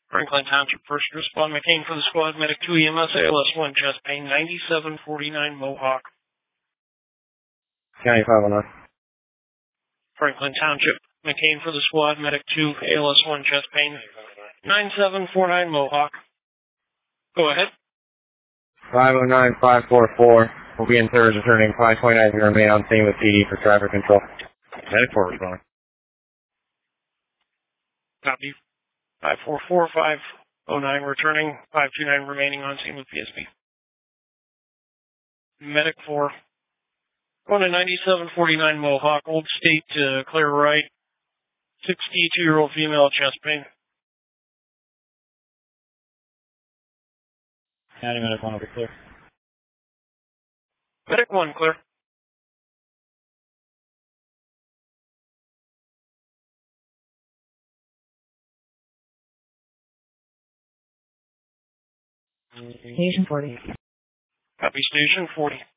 Franklin Township First Respond McCain for the squad. Medic 2 EMS ALS 1 chest pain 9749 Mohawk. County 509. Franklin Township McCain for the squad. Medic 2 ALS 1 chest pain 9749 Mohawk. Go ahead. 509-544. We'll be in service returning 529 to remain on scene with PD for traffic control. Medic 4 responding. Copy. 544-509 returning, 529 remaining on scene with PSP. Medic 4. Going to 9749 Mohawk, Old State, clear right. 62-year-old female, chest pain. County Medic 1 will be clear. Medic 1, clear. Station 40. Copy, Station 40.